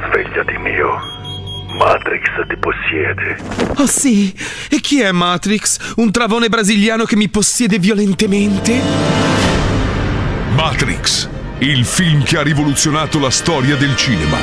Svegliati, Neo. Matrix ti possiede. Oh sì? E chi è Matrix? Un travone brasiliano che mi possiede violentemente? Matrix, il film che ha rivoluzionato la storia del cinema.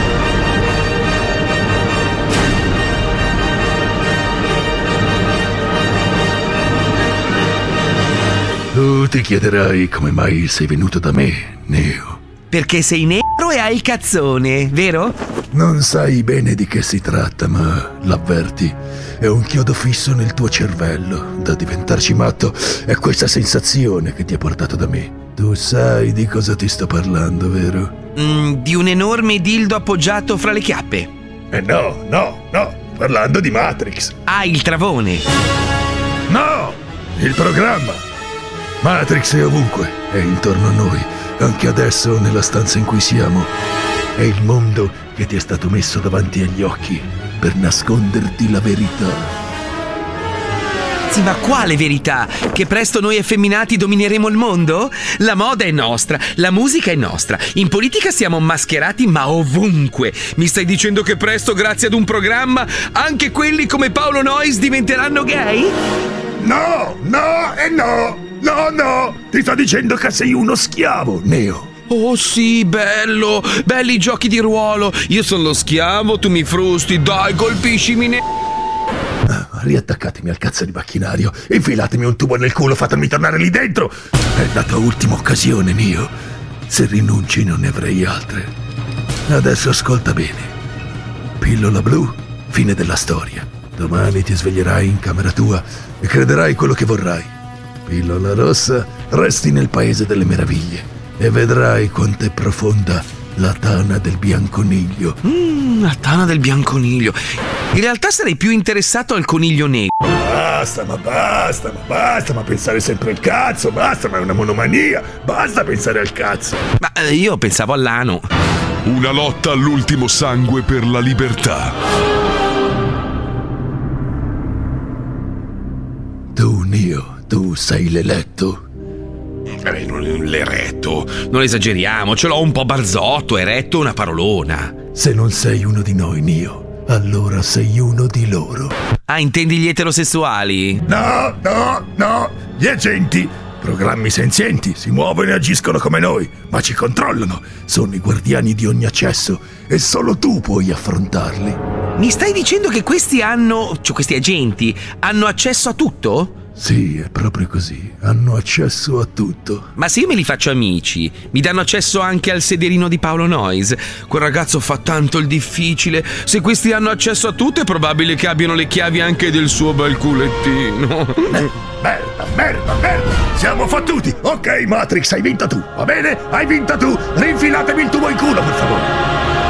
Tu ti chiederai come mai sei venuto da me, Neo. Perché sei nero e hai il cazzone, vero? Non sai bene di che si tratta, ma l'avverti. È un chiodo fisso nel tuo cervello. Da diventarci matto è questa sensazione che ti ha portato da me. Tu sai di cosa ti sto parlando, vero? Di un enorme dildo appoggiato fra le chiappe. No. Parlando di Matrix. Ah, il travone. No! Il programma. Matrix è ovunque, è intorno a noi. Anche adesso, nella stanza in cui siamo. È il mondo che ti è stato messo davanti agli occhi per nasconderti la verità. Sì, ma quale verità? Che presto noi effeminati domineremo il mondo? La moda è nostra, la musica è nostra. In politica siamo mascherati ma ovunque. Mi stai dicendo che presto, grazie ad un programma, anche quelli come Paolo Noyes diventeranno gay? No! Ti sto dicendo che sei uno schiavo, Neo. Oh sì, bello, belli giochi di ruolo. Io sono lo schiavo, tu mi frusti, dai, colpiscimi. Riattaccatemi al cazzo di macchinario, infilatemi un tubo nel culo, fatemi tornare lì dentro. È la tua ultima occasione, Neo. Se rinunci non ne avrei altre. Adesso ascolta bene. Pillola blu, fine della storia. Domani ti sveglierai in camera tua e crederai quello che vorrai. Pillola rossa, resti nel paese delle meraviglie e vedrai quanto è profonda la tana del bianconiglio. La tana del bianconiglio. In realtà sarei più interessato al coniglio nero. Basta, ma pensare sempre al cazzo, basta, ma è una monomania. Basta pensare al cazzo. Ma io pensavo all'ano. Una lotta all'ultimo sangue per la libertà. Tu, Neo, tu sei l'eletto. L'eretto. Non esageriamo, ce l'ho un po' barzotto, eretto, una parolona. Se non sei uno di noi, Neo, allora sei uno di loro. Ah, intendi gli eterosessuali? No. Gli agenti, programmi senzienti, si muovono e agiscono come noi, ma ci controllano. Sono i guardiani di ogni accesso e solo tu puoi affrontarli. Mi stai dicendo che questi agenti hanno accesso a tutto? Sì, è proprio così. Hanno accesso a tutto. Ma se io me li faccio amici, mi danno accesso anche al sederino di Paolo Noyes. Quel ragazzo fa tanto il difficile. Se questi hanno accesso a tutto, è probabile che abbiano le chiavi anche del suo bel culettino. Merda. Siamo fottuti. Ok, Matrix, hai vinto tu. Va bene? Hai vinto tu. Rinfilatemi il tubo in culo, per favore.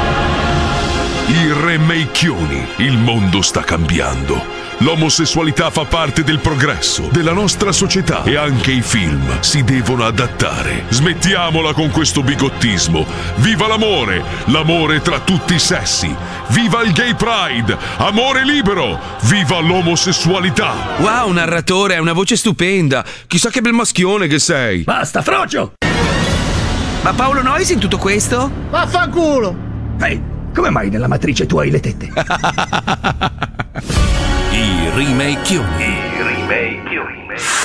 I remake-chioni. Il mondo sta cambiando. L'omosessualità fa parte del progresso della nostra società e anche i film si devono adattare. Smettiamola con questo bigottismo. Viva l'amore! L'amore tra tutti i sessi! Viva il gay pride! Amore libero! Viva l'omosessualità! Wow, narratore, hai una voce stupenda. Chissà che bel maschione che sei. Basta, frocio! Ma Paolo Noyes in tutto questo? Vaffanculo! Ehi, come mai nella matrice tu hai le tette? I remake-chioni.